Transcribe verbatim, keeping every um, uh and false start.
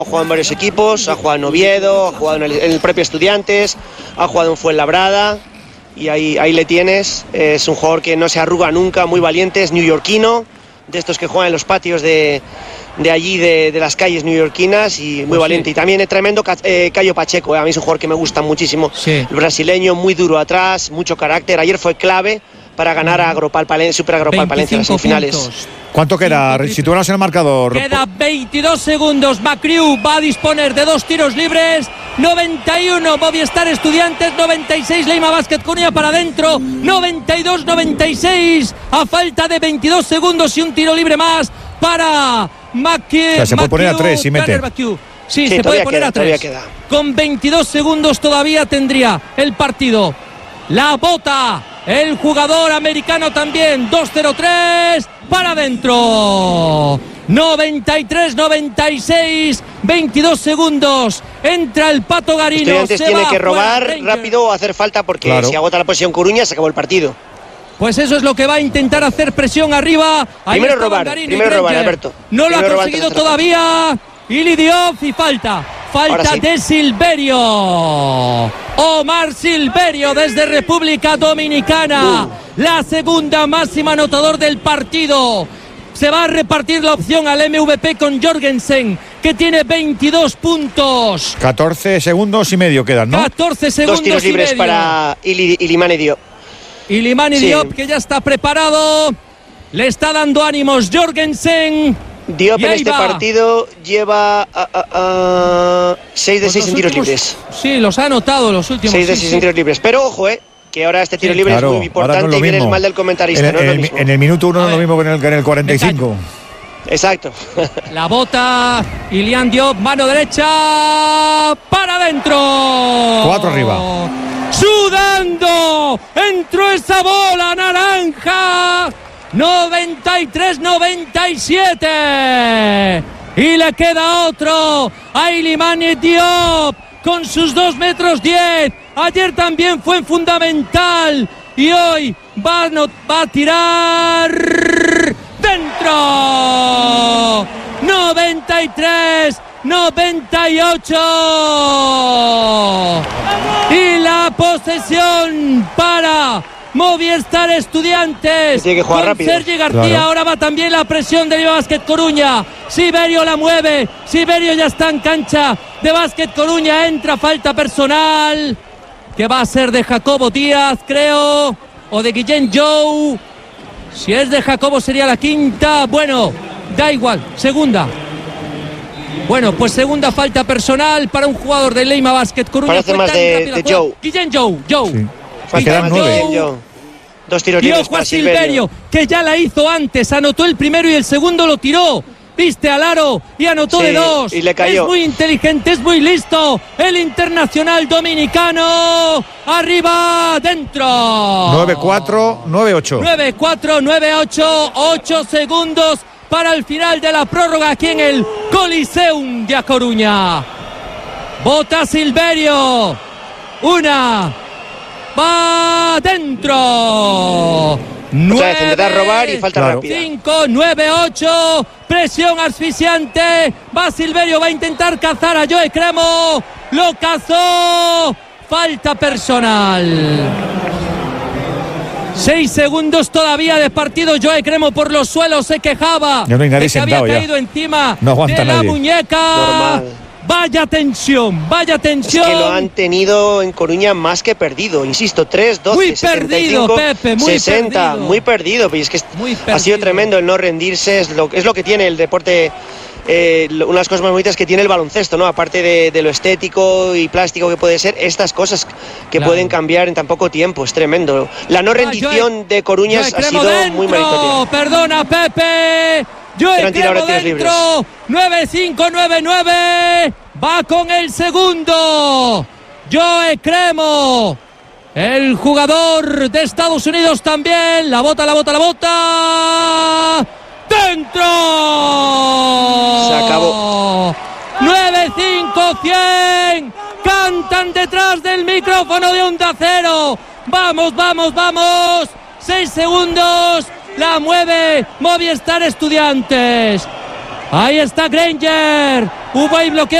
Ha jugado en varios equipos, ha jugado en Oviedo, ha jugado en el, en el propio Estudiantes, ha jugado en Fuenlabrada y ahí, ahí le tienes. Es un jugador que no se arruga nunca, muy valiente, es neoyorquino, de estos que juegan en los patios de, de allí, de, de las calles neoyorquinas, y muy pues valiente. Sí. Y también es tremendo eh, Caio Pacheco, eh, a mí es un jugador que me gusta muchísimo. Sí. El brasileño, muy duro atrás, mucho carácter. Ayer fue clave para ganar a Agropal Palencia, Super Agropal Palencia en las semifinales. Puntos. ¿Cuánto queda? Situarnos en el marcador. Queda veintidós segundos. Macriu va a disponer de dos tiros libres. noventa y uno Movistar Estudiantes, noventa y seis Leima Basket Coruña para adentro. noventa y dos noventa y seis a falta de veintidós segundos y un tiro libre más para Macriu. O sea, se puede poner a tres y mete. Sí, sí, se puede poner queda, a tres. Con veintidós segundos todavía tendría el partido. La bota el jugador americano también. dos cero tres para adentro. noventa y tres noventa y seis, veintidós segundos. Entra el Pato Garino. Estudiantes se tiene que robar rápido o hacer falta, porque claro, si agota la posesión Coruña se acabó el partido. Pues eso es lo que va a intentar hacer presión arriba. Ahí primero robar, Garino primero robar, Alberto. No primero lo ha conseguido todavía. Ili Diop y falta. Falta sí. de Silverio. Omar Silverio desde República Dominicana. Uh. La segunda máxima anotador del partido. Se va a repartir la opción al M V P con Jorgensen, que tiene veintidós puntos. catorce segundos y medio quedan, ¿no? catorce segundos Dos tiros libres y medio. para Ili, Ilimani Diop. Ilimani sí. Diop, que ya está preparado. Le está dando ánimos Jorgensen. Diop en este va. partido lleva uh, uh, uh, seis de seis en tiros últimos, libres. Sí, los ha anotado los últimos. seis de seis sí, en tiros libres. Pero ojo, eh, que ahora este tiro sí, libre claro, es muy importante no es y viene el mal del comentarista. En, no es lo en, mismo. en el minuto uno no es lo mismo que en el, que en el cuarenta y cinco. Exacto. La bota Ilian Diop, mano derecha para adentro. Cuatro arriba. Sudando. Entró esa bola naranja. noventa y tres noventa y siete. Y le queda otro a Ilimani Diop con sus dos metros diez. Ayer también fue fundamental y hoy va a, no, va a tirar dentro. noventa y tres noventa y ocho. Y la posesión para Movistar Estudiantes. Tiene que jugar rápido. Sergi García, claro. Ahora va también la presión de Básquet Coruña. Siberio la mueve. Siberio ya está en cancha de Básquet Coruña. Entra falta personal, que va a ser de Jacobo Díaz, creo, o de Guillén Jou. Si es de Jacobo sería la quinta. Bueno, da igual, segunda. Bueno, pues segunda falta personal para un jugador de Leima Básquet Coruña. Parece más de, de Jou. Guillén Jou, Jou. Sí. Quedan nueve. Jou. Dos tiros y libres ojo para a Silverio, Silverio, que ya la hizo antes. Anotó el primero y el segundo lo tiró. Viste al aro y anotó sí, de dos. Y le cayó. Es muy inteligente, es muy listo. El internacional dominicano. Arriba, dentro. nueve cuatro, nueve ocho. nueve cuatro, nueve ocho. ocho segundos para el final de la prórroga aquí en el Coliseum de A Coruña. Bota Silverio. Una. Va dentro. nueve, intentar robar y falta claro. rápida. cinco, nueve, ocho. Presión asfixiante. Va Silverio, va a intentar cazar a Joe Cremo. Lo cazó. Falta personal. Seis segundos todavía de partido. Joe Cremo por los suelos se quejaba no de que había caído ya. encima no aguanta de la nadie. muñeca. Normal. Vaya tensión, vaya tensión. Es que lo han tenido en Coruña más que perdido. Insisto, tres, doce, muy setenta y cinco, perdido, Pepe, muy sesenta, perdido. muy perdido. Y es que muy ha sido tremendo el no rendirse. Es lo, es lo que tiene el deporte. Eh, unas cosas más bonitas que tiene el baloncesto, ¿no? Aparte de, de lo estético y plástico que puede ser, estas cosas que claro. pueden cambiar en tan poco tiempo. Es tremendo. La no rendición ah, de Coruña ha sido dentro. muy meritoria. Perdona, Pepe. Joe Cremo dentro. nueve cinco, nueve nueve. Va con el segundo. Joe Cremo, el jugador de Estados Unidos también. La bota, la bota, la bota. ¡Dentro! Se acabó. nueve cinco, cien. Cantan detrás del micrófono de Onda Cero. Vamos, vamos, vamos. Seis segundos. La mueve Movistar Estudiantes. Ahí está Granger. Hubo ahí bloqueo.